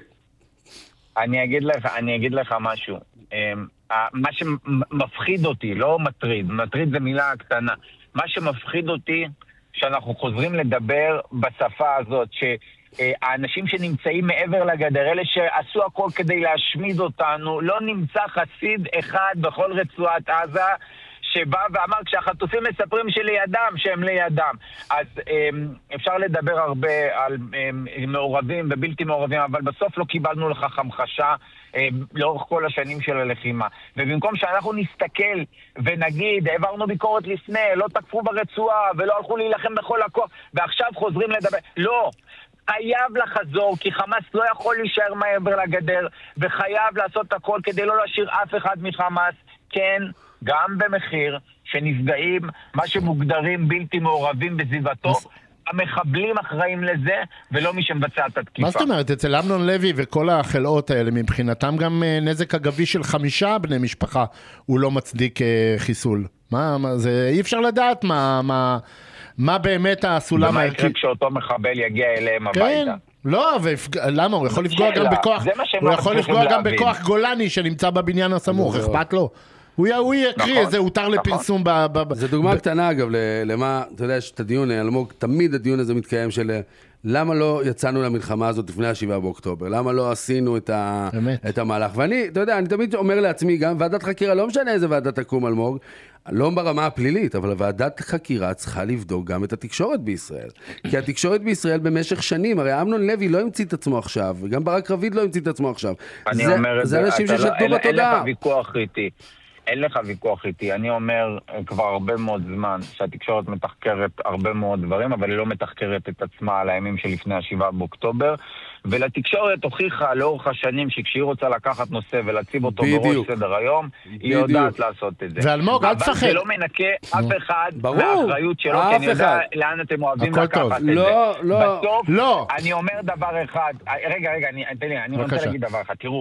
אני אגיד לך, אני אגיד לך משהו. מה שמפחיד אותי, לא מטריד, מטריד זה מילה קטנה. מה שמפחיד אותי, שאנחנו חוזרים לדבר בשפה הזאת, ש... האנשים שנמצאים מעבר לגדר, אלה שעשו הכל כדי להשמיד אותנו, לא נמצא חסיד אחד בכל רצועת עזה שבא ואמר כשהחטופים מספרים שלידם, שהם לידם. אז אפשר לדבר הרבה על מעורבים ובלתי מעורבים, אבל בסוף לא קיבלנו לך המחשה לאורך כל השנים של הלחימה. ובמקום שאנחנו נסתכל ונגיד, העברנו ביקורת לפני, לא תקפו ברצועה ולא הלכו להילחם בכל הכוח, ועכשיו חוזרים לדבר. לא! חייב לחזור, כי חמאס לא יכול להישאר מעבר לגדר, וחייב לעשות הכל כדי לא להשאיר אף אחד מחמאס, כן, גם במחיר שנפגעים מה שמוגדרים בלתי מעורבים בסביבתו, המחבלים אחראים לזה, ולא מי שמבצע את התקיפה. מה זאת אומרת? אצל אמנון לוי וכל החלאות האלה, מבחינתם גם נזק אגבי של חמישה בני משפחה, הוא לא מצדיק חיסול. מה, מה זה, אי אפשר לדעת מה, מה, מה באמת הסולם הערכי. ומה יקרה כשאותו מחבל יגיע אליהם הביתה? כן. לא, למה? הוא יכול לפגוע גם בכוח, הוא יכול לפגוע גם בכוח גולני שנמצא בבניין הסמוך, אכפת לו? הוא יקריא איזה הותר לפרסום. זו דוגמה קטנה אגב, למה, אתה יודע, יש את הדיון, אלמוג, תמיד הדיון הזה מתקיים של למה לא יצאנו למלחמה הזאת לפני השבעה באוקטובר, למה לא עשינו את המהלך, ואני, אתה יודע, אני תמיד אומר לעצמי גם, ועדת חקירה, לא משנה איזה ועדת תקום אלמוג, לא ברמה הפלילית, אבל ועדת חקירה צריכה לבדוק גם את התקשורת בישראל. כי התקשורת בישראל במשך שנים, הרי אמנון לוי לא המציא את עצמו עכשיו, וגם ברק רביד לא המציא את עצמו עכשיו. זה אנשים ששתו בתודעה. אין לך ויכוח איתי. אין לך ויכוח איתי. אני אומר כבר הרבה מאוד זמן שהתקשורת מתחקרת הרבה מאוד דברים, אבל היא לא מתחקרת את עצמה על הימים שלפני השבעה באוקטובר. ולתקשורת הוכיחה לאורך השנים שכשהיא רוצה לקחת נושא ולהציב אותו בראש סדר היום, היא יודעת לעשות את זה. ואלמוג, אל תפחד. אבל זה לא מנקה אף אחד מהאחריות שלו, כי אני יודע לאן אתם אוהבים לקחת את זה. לא, לא, בסוף, אני אומר דבר אחד, רגע, רגע, אני רוצה להגיד דבר אחד, תראו,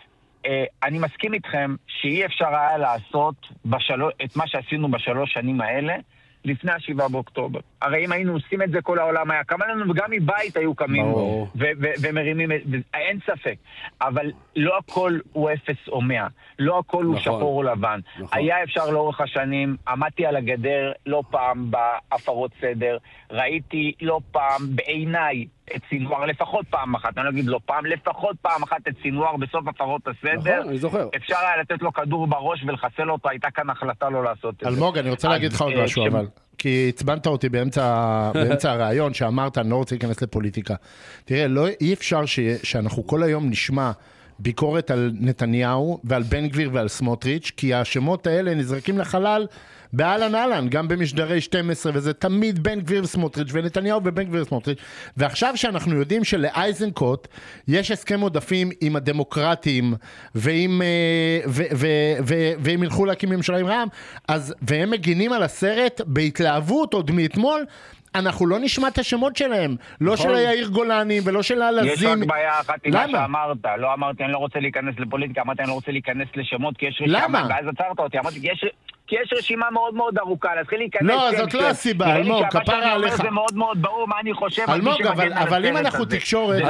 אני מסכים איתכם שאי אפשר היה לעשות את מה שעשינו בשלוש שנים האלה, לפני השבעה באוקטובר. הרי אם היינו עושים את זה, כל העולם היה קם לנו, וגם מבית היו קמים ומרימים, אין ספק. אבל לא הכל הוא אפס או מאה. לא הכל הוא שחור או לבן. היה אפשר לאורך השנים, עמדתי על הגדר לא פעם בהפרות סדר, ראיתי לא פעם בעיניי את סינואר, לפחות פעם אחת, אני לא אגיד לא פעם, לפחות פעם אחת את סינואר בסוף הפרות הסדר. אפשר היה לתת לו כדור בראש ולחסל אותו, הייתה כאן החלטה לא לעשות את זה. אלמוג, אני רוצה להגיד לך עוד משהו, אבל כי הצבנת אותי באמצע הרעיון שאמרת, אני לא רוצה להיכנס לפוליטיקה. תראה, אי אפשר שאנחנו כל היום נשמע ביקורת על נתניהו ועל בן גביר ועל סמוטריץ', כי השמות האלה נזרקים לחלל באלן אלן, גם במשדרי שתים עשרה, וזה תמיד בן גביר וסמוטריץ' ונתניהו ובן גביר וסמוטריץ'. ועכשיו שאנחנו יודעים שלאייזנקוט יש הסכם עודפים עם הדמוקרטים, ועם, ו, ו, ו, והם ילכו להקים ממשלה עם רע"מ, אז, והם מגינים על הסרט בהתלהבות עוד מאתמול, אנחנו לא נשמע את השמות שלהם, לא של יאיר גולני ולא של הלזים. יש רק בעיה אחת עם מה שאמרת, לא אמרתי אני לא רוצה להיכנס לפוליטיקה, אמרתי אני לא רוצה להיכנס לשמות, כי יש רשימה, ואז עצרת אותי, אמרתי כי יש רשימה מאוד מאוד ארוכה, להתחיל להיכנס... לא, זאת לא הסיבה, אלמוג, כפרה עליך. זה מאוד מאוד ברור מה אני חושב. אלמוג, אבל אם אנחנו תקשורת...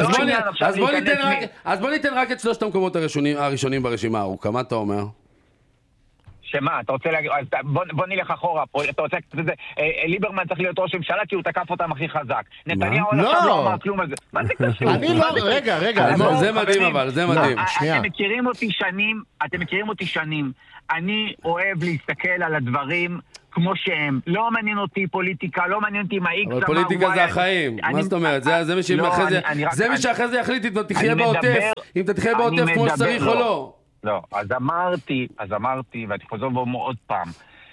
אז בוא ניתן רק את שלושת המקומות הראשונים ברשימה הארוכה, מה אתה אומר? שמה, אתה רוצה להגיד, בוא, בוא נלך אחורה, אתה רוצה, זה, ליברמן צריך להיות ראש ממשלה כי הוא תקף אותם הכי חזק. נתניהו לא, לא אמר כלום על זה. מה זה קשור? אני לא, רגע, רגע. זה מדהים אבל, זה מדהים. אתם מכירים אותי שנים, אתם מכירים אותי שנים. אני אוהב להסתכל על הדברים כמו שהם. לא מעניין אותי פוליטיקה, לא מעניין אותי מה איקס. אבל פוליטיקה זה החיים. מה זאת אומרת? זה מי שאחרי זה יחליט אם אתה תחיה בעוטף, אם אתה תחיה בעוטף כמו שצריך או לא. לא, אז אמרתי, אז אמרתי, ואני חוזר ואומר עוד פעם,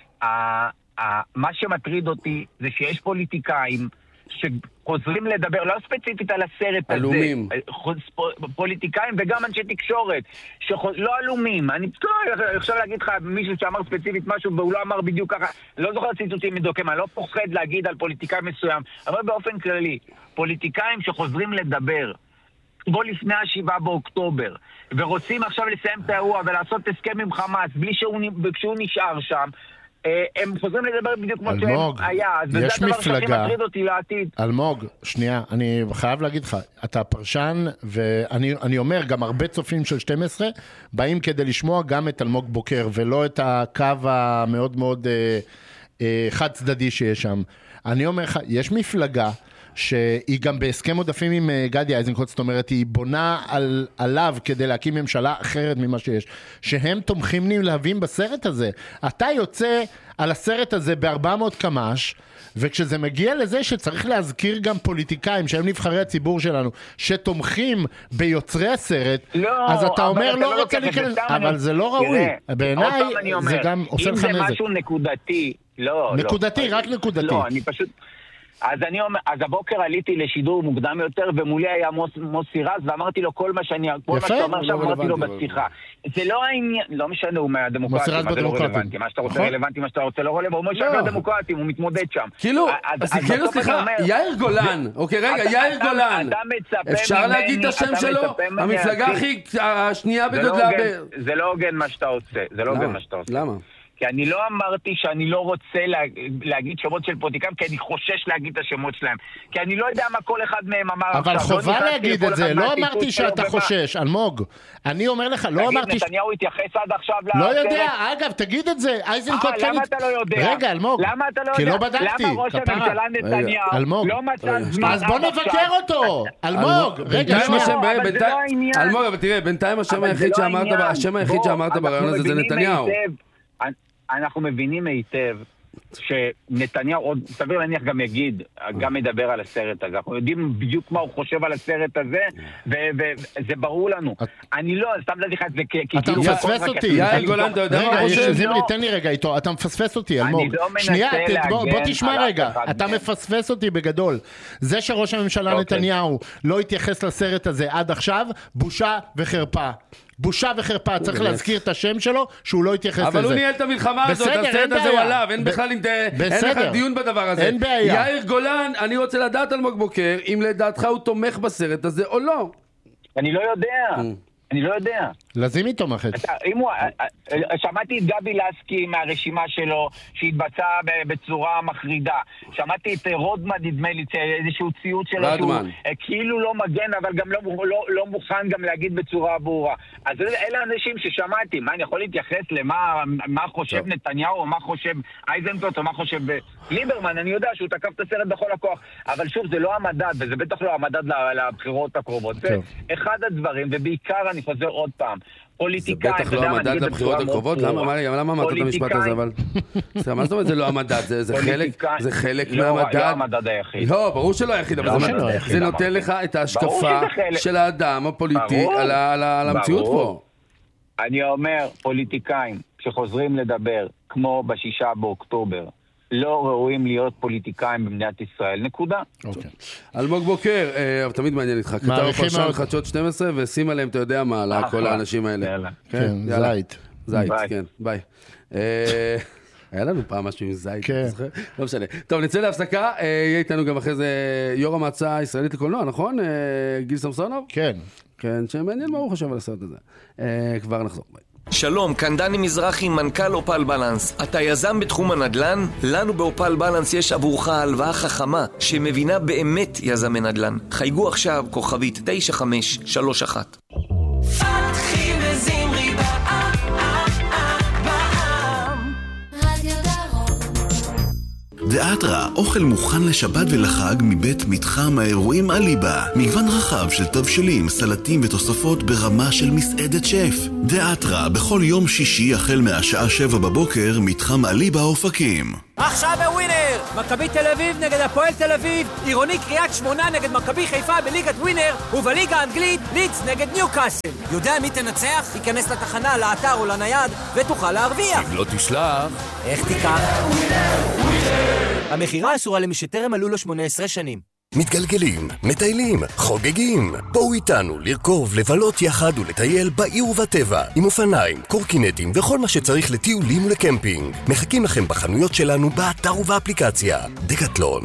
מה שמטריד אותי זה שיש פוליטיקאים שחוזרים לדבר, לא ספציפית על הסרט הזה, אלומים. פוליטיקאים וגם אנשי תקשורת, לא אלומים, אני חושב להגיד לך מישהו שאמר ספציפית משהו והוא לא אמר בדיוק ככה, לא זוכר ציטוטים מדוקם, אני לא פוחד להגיד על פוליטיקאי מסוים, אבל באופן כללי, פוליטיקאים שחוזרים לדבר, בו לפני השבעה באוקטובר, ורוצים עכשיו לסיים את האירוע ולעשות הסכם עם חמאס, בלי שהוא נשאר שם, הם חוזרים לדבר בדיוק כמו שהיה, וזה הדבר שהכי מטריד אותי לעתיד. אלמוג, שנייה, אני חייב להגיד לך, אתה פרשן, ואני אומר, גם הרבה צופים של שתים עשרה, באים כדי לשמוע גם את אלמוג בוקר, ולא את הקו המאוד מאוד חד צדדי שיש שם. אני אומר לך, יש מפלגה, שהיא גם בהסכם עודפים עם גדי איזנקוט, זאת אומרת, היא בונה על, עליו כדי להקים ממשלה אחרת ממה שיש, שהם תומכים נלהבים בסרט הזה. אתה יוצא על הסרט הזה ב-ארבע מאות קמ"ש, וכשזה מגיע לזה שצריך להזכיר גם פוליטיקאים, שהם נבחרי הציבור שלנו, שתומכים ביוצרי הסרט, לא, אז אתה אומר לא, לא רוצה להיכנס, אבל אני... זה לא ראוי. בעיניי זה גם עושה לך נזק. אם זה משהו נקודתי, לא, נקודתי, לא. רק נקודתי. לא, אני פשוט... אז אני אומר, אז הבוקר עליתי לשידור מוקדם יותר, ומולי היה מוס, מוסי רז, ואמרתי לו כל מה שאני, כל מה שאתה אומר עכשיו, אמרתי לו בשיחה. זה לא העניין, לא משנה, הוא מהדמוקרטים, מה זה לא רלוונטי, מה שאתה רוצה רלוונטי, מה שאתה רוצה לא רלוונטי, הוא אומר שאתה דמוקרטים, הוא מתמודד שם. כאילו, אז כאילו סליחה, יאיר גולן, אוקיי רגע, יאיר גולן, אפשר להגיד את השם שלו? המפלגה הכי, השנייה בגודלה. זה לא הוגן מה שאתה עושה, זה לא הוגן מה שאתה עושה. למה? כי אני לא אמרתי שאני לא רוצה לה, להגיד שמות של פוליטיקאים, כי אני חושש להגיד את השמות שלהם. כי אני לא יודע מה כל אחד מהם אמר. אבל עכשיו, חובה לא להגיד את זה, לא אמרתי שאתה חושש, אלמוג. אני אומר לך, לא אמרתי... תגיד, נתניהו התייחס עד עכשיו לא יודע, אגב, תגיד את זה, אייזנקוט כן... למה אתה לא יודע? רגע, אלמוג. למה אתה לא יודע? כי לא בדקתי. למה ראש הממשלה נתניהו לא מצא זמן... אז בוא נבקר אותו, אלמוג. רגע, אלמוג, אבל תראה, בינתיים השם היחיד שאמרת ברעיון הזה זה נתניהו. אנחנו מבינים היטב שנתניהו עוד, סביר להניח גם יגיד, גם מדבר על הסרט הזה. אנחנו יודעים בדיוק מה הוא חושב על הסרט הזה, וזה ברור לנו. אני לא, סתם לדעת את זה כי... אתה מפספס אותי. יאיר גולן, אתה יודע מה חושב? זימרי, תן לי רגע איתו, אתה מפספס אותי, אלמוג. שנייה, בוא תשמע רגע, אתה מפספס אותי בגדול. זה שראש הממשלה נתניהו לא התייחס לסרט הזה עד עכשיו, בושה וחרפה. בושה וחרפה, צריך להזכיר את השם שלו, שהוא לא יתייחס לזה. אבל הוא ניהל את המלחמה הזאת, הסרט הזה הוא עליו, אין בכלל דיון בדבר הזה. אין בעיה. יאיר גולן, אני רוצה לדעת אלמוג בוקר, אם לדעתך הוא תומך בסרט הזה או לא. אני לא יודע. אני לא יודע. לזימי תומכת. שמעתי את גבי לסקי מהרשימה שלו, שהתבצעה בצורה מחרידה. שמעתי את רודמן, נדמה לי, איזשהו ציוט שלו, שהוא כאילו לא מגן, אבל גם לא מוכן גם להגיד בצורה ברורה. אז אלה אנשים ששמעתי, מה אני יכול להתייחס למה חושב נתניהו, או מה חושב אייזנקוט, או מה חושב ליברמן, אני יודע שהוא תקף את הסרט בכל הכוח. אבל שוב, זה לא המדד, וזה בטח לא המדד לבחירות הקרובות. זה אחד הדברים, ובעיקר אני חוזר עוד פעם, פוליטיקאים... זה בטח לא המדד לבחירות הקרובות? למה אמרת את המשפט הזה, אבל... מה זאת אומרת, זה לא המדד, זה חלק מהמדד. לא המדד היחיד. לא, ברור שלא היחיד, אבל זה נותן לך את ההשקפה של האדם הפוליטי על המציאות פה. אני אומר, פוליטיקאים שחוזרים לדבר, כמו בשישה באוקטובר, לא ראויים להיות פוליטיקאים במדינת ישראל, נקודה. אלמוג בוקר, אבל תמיד מעניין איתך, כתב פרשן חדשות שתים עשרה, ושים עליהם, אתה יודע מה, לכל האנשים האלה. כן, זית. זית, כן, ביי. היה לנו פעם משהו עם זית, לא משנה. טוב, נצא להפסקה, יהיה איתנו גם אחרי זה יו"ר המועצה הישראלית לקולנוע, נכון? גיל סמסונוב? כן. כן, שמעניין מה הוא חושב על הסרט הזה. כבר נחזור, ביי. שלום, כאן דני מזרחי, מנכ"ל אופל בלנס. אתה יזם בתחום הנדל"ן? לנו באופל בלנס יש עבורך הלוואה חכמה שמבינה באמת יזמי נדל"ן. חייגו עכשיו כוכבית תשע חמש שלוש אחת. פתחי וזמרי בעם, בעם. רדיו דרום. דאטרה, אוכל מוכן לשבת ולחג מבית מתחם האירועים אליבה. מגוון רחב של תבשילים, סלטים ותוספות ברמה של מסעדת שף. דאטרה, בכל יום שישי החל מהשעה שבע בבוקר, מתחם אליבה אופקים. עכשיו בווינר! מכבי תל אביב נגד הפועל תל אביב, עירוני קריית שמונה נגד מכבי חיפה בליגת ווינר, ובליגה האנגלית לידס נגד ניוקאסל. יודע מי תנצח? תיכנס לתחנה, לאתר או לנייד ותוכל להרוויח. אם לא תשלח... איך תיקח? המחירה אסורה למי שטרם עלו לו שמונה עשרה שנים. מתגלגלים, מטיילים, חוגגים. בואו איתנו לרכוב, לבלות יחד ולטייל בעיר ובטבע, עם אופניים, קורקינטים וכל מה שצריך לטיולים ולקמפינג. מחכים לכם בחנויות שלנו, באתר ובאפליקציה. דקטלון.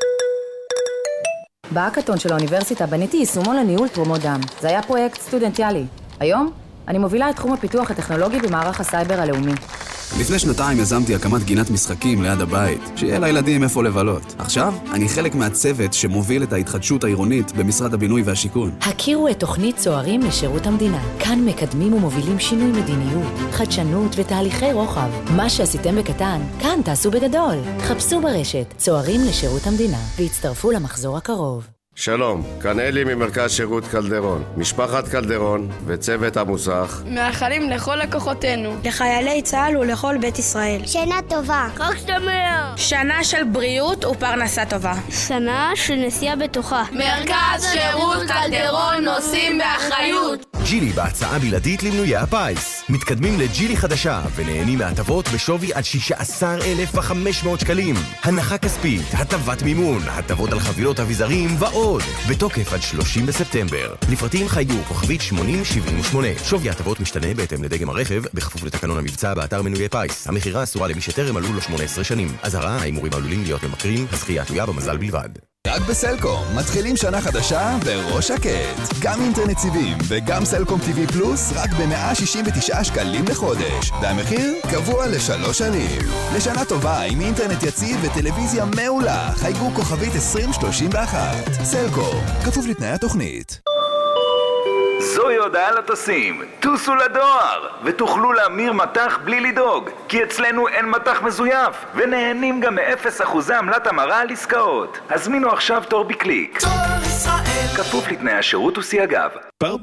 בהאקתון של האוניברסיטה בניתי יישומון לניהול תרומות דם. זה היה פרויקט סטודנטיאלי. היום אני מובילה את תחום הפיתוח הטכנולוגי במערך הסייבר הלאומי. לפני שנתיים יזמתי הקמת גינת משחקים ליד הבית, שיהיה לילדים איפה לבלות. עכשיו אני חלק מהצוות שמוביל את ההתחדשות העירונית במשרד הבינוי והשיכון. הכירו את תוכנית צוערים לשירות המדינה. כאן מקדמים ומובילים שינוי מדיניות, חדשנות ותהליכי רוחב. מה שעשיתם בקטן, כאן תעשו בגדול. חפשו ברשת צוערים לשירות המדינה והצטרפו למחזור הקרוב. שלום, כאן אלי ממרכז שירות קלדרון, משפחת קלדרון וצוות המוסך. מאחלים לכל לקוחותינו, לחיילי צה"ל ולכל בית ישראל. שנה טובה. חג שמח. שנה של בריאות ופרנסה טובה. שנה של נסיעה בטוחה. מרכז שירות קלדרון נוסעים באחריות. ג'ילי בהצעה בלעדית למנויי הפיס. מתקדמים לג'ילי חדשה ונהנים מהטבות בשווי עד שישה עשר אלף וחמש מאות שקלים. הנחה כספית, הטבת מימון, הטבות על חבילות אביזרים ועוד. בתוקף עד שלושים בספטמבר. לפרטים חיו כוכבית שמונים שבעים ושמונה. שווי הטבות משתנה בהתאם לדגם הרכב, בכפוף לתקנון המבצע באתר מנויי פיס. המחירה אסורה למי שטרם מלאו לו שמונה עשרה שנים. אזהרה, ההימורים עלולים להיות ממכרים, הזכייה תלויה במזל בלבד. רק בסלקום, מתחילים שנה חדשה וראש שקט. גם אינטרנט סיבים וגם סלקום טי וי פלוס רק ב-מאה שישים ותשעה שקלים לחודש. והמחיר קבוע לשלוש שנים. לשנה טובה עם אינטרנט יציב וטלוויזיה מעולה. חייגו כוכבית עשרים שלושים ואחת. סלקום, כפוף לתנאי התוכנית. זוהי הודעה לטסים, טוסו לדואר ותוכלו להמיר מטח בלי לדאוג, כי אצלנו אין מטח מזויף ונהנים גם מ-אפס אחוזי עמלת המרה על עסקאות. הזמינו עכשיו תור בקליק. תור ישראל, כפוף לתנאי השירות וסייגיו.